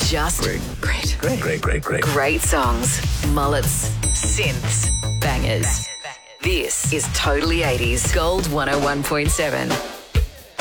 Just great songs, mullets, synths, bangers. This is Totally 80s Gold 101.7.